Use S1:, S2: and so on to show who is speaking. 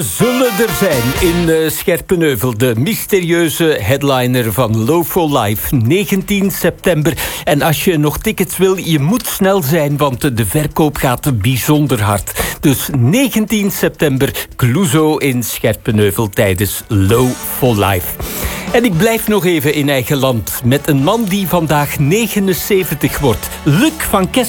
S1: Zullen er zijn in Scherpenheuvel, de mysterieuze headliner van Low for Life, 19 september. En als je nog tickets wil, je moet snel zijn, want de verkoop gaat bijzonder hard. Dus 19 september, Clouseau in Scherpenheuvel tijdens Low for Life. En ik blijf nog even in eigen land met een man die vandaag 79 wordt. Luc van Kessel.